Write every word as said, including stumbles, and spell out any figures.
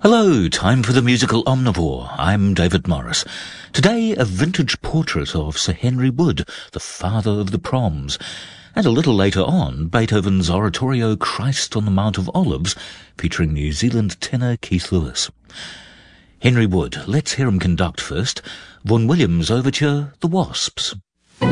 Hello, time for the musical omnivore. I'm David Morris. Today, a vintage portrait of Sir Henry Wood, the father of the proms. And a little later on, Beethoven's oratorio Christ on the Mount of Olives, featuring New Zealand tenor Keith Lewis. Henry Wood, let's hear him conduct first. Vaughan Williams' overture, The Wasps.